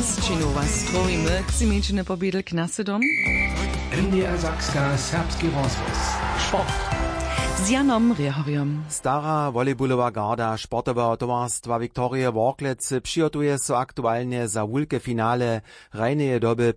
Hostčinu was trojimy, chci mieć pobídl k nasedom. NDR Sakska Serbski rozhlas. Sport. Z Janom Rehoriom. Stara volejbalova garda sportového towarstwa Viktorie Worklec přihotuje so aktualnie za wulke finale rajneje doby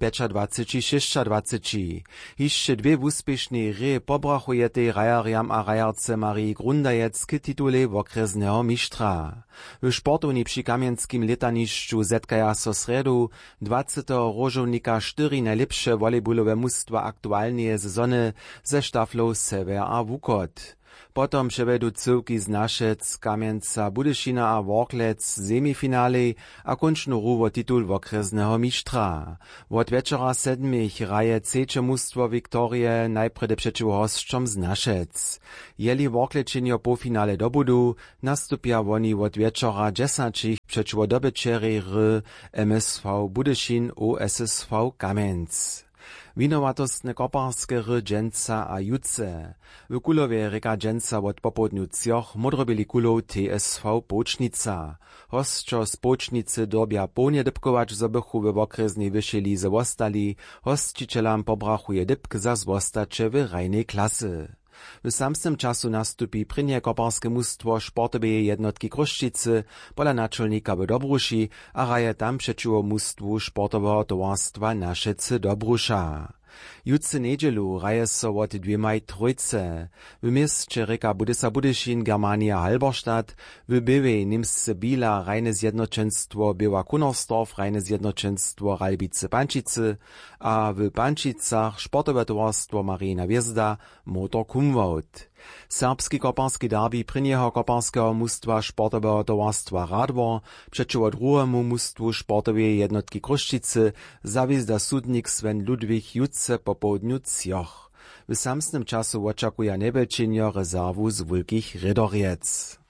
25-26. Hišće dve wuspiešne hry pobrachujete rajarjam a rajarce Marii Grundajec k titule okresneho mištra. W sportovni przy Kamjenskim letanišću zetkaja so sredu 20. rožovnika 4 najlepsze volejbalove mustwa aktualnie sezony ze štaflou Sever a Wukot. Potom przevedu cyłki z Našec, Kamjenca, Budyšina a Worklec semifinale a končnú hru titul okresneho mištra. Od večera 7 hraje trzecie mustwo Viktorie najprede przeciw hosťom z Našec. Jeli Worklečenio po finale dobudu, nastupia oni od večera 10 przeciw dobyczerej hry MSV Budyšin u SSV Kamjenc. Winowatostne koparskie hry dżęca a jutce. W kulowie reka dżęca od popołudniu cioch modrobili kulov TSV Počnica. Hostčo z Počnicy dobia połnie dybkować zobychu w okresnej wyższej lize wostali, hostčitelam pobrachuje dybk za zwostacze w rajnej klasy. W samym czasu nastupi prynje koparskie mustwo sportowej jednotki Kruščice pola naczelnika w Dobruši a raje tam przeciwko mustwu sportowego towarstwa Našece Dobrusza. Jutce niedzielu raje so od 2-3. W mieście reka Budysa Budyšin Germania Halberstadt, w bywej Nimsce Bila rajne zjednoczeństwo Była Kunorsdorf rajne zjednoczeństwo Ralbice Pančice, a w Pančicach sportowe towarstwo Marina Hviezda Motor Kumwald. Serbski koparski derby prynjeho koparskeho mustwa sportowego towarstwa Radwor przeciwko drugiemu mustwu sportowej jednotki Kruščice zawizda sudnik Sven Ludwig jutce po południu cioch. W samym czasu oczekuje nebelčenio rezerwu z Wulkich Redoriec.